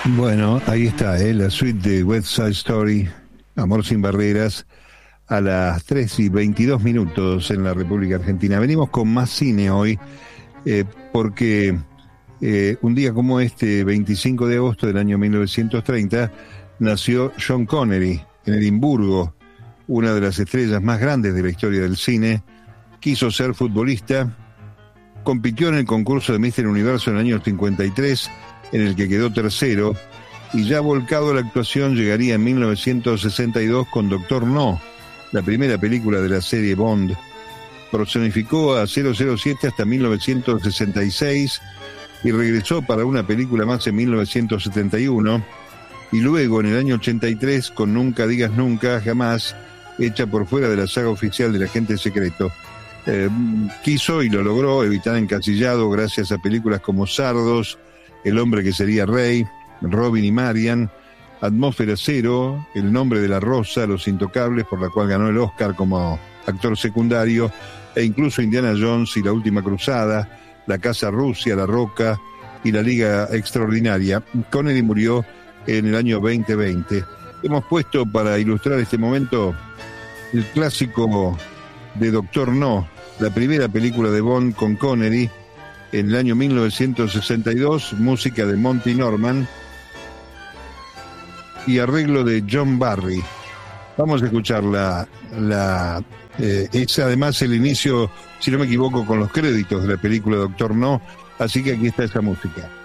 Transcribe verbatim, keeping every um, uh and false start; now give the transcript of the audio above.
Bueno, ahí está, ¿eh? La suite de West Side Story, Amor sin barreras, a las tres y veintidós minutos en la República Argentina. Venimos con más cine hoy, eh, porque eh, un día como este, veinticinco de agosto del año mil novecientos treinta, nació Sean Connery en Edimburgo, una de las estrellas más grandes de la historia del cine. Quiso ser futbolista, compitió en el concurso de míster Universo en el año cincuenta y tres, en el que quedó tercero, y ya volcado a la actuación llegaría en mil novecientos sesenta y dos con Doctor No, la primera película de la serie Bond. Personificó a cero cero siete hasta mil novecientos sesenta y seis y regresó para una película más en mil novecientos setenta y uno, y luego en el año ochenta y tres con Nunca digas nunca jamás, hecha por fuera de la saga oficial del Agente Secreto. Eh, quiso y lo logró evitar encasillado gracias a películas como Sardos, El hombre que sería rey, Robin y Marian, Atmósfera Cero, El nombre de la rosa, Los Intocables, por la cual ganó el Oscar como actor secundario, e incluso Indiana Jones y La Última Cruzada, La Casa Rusia, La Roca y La Liga Extraordinaria. Connery murió en el año veinte veinte. Hemos puesto para ilustrar este momento el clásico de Doctor No, la primera película de Bond con Connery, en el año mil novecientos sesenta y dos, música de Monty Norman y arreglo de John Barry. Vamos a escuchar la, la eh, es además el inicio, si no me equivoco, con los créditos de la película Doctor No, así que aquí está esa música.